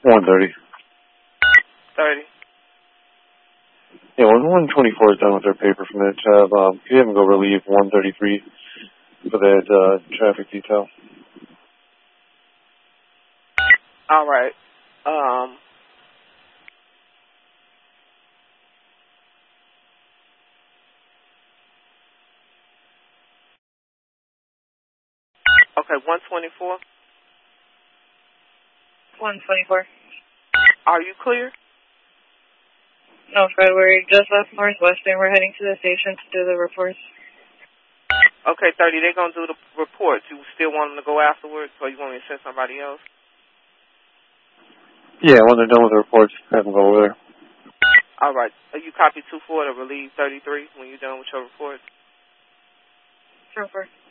1:30. 30. Yeah, well, 124 is done with their paper from that tab. If you have them go relieve 133 for that traffic detail. All right. Okay, 124. 124. Are you clear? No, Fred, we just left Northwestern. We're heading to the station to do the reports. Okay, 30. They're going to do the reports. You still want them to go afterwards, or you want me to send somebody else? Yeah, when they're done with the reports, have them go over there. All right. You copy 2-4 to relieve 33 when you're done with your reports? Sure,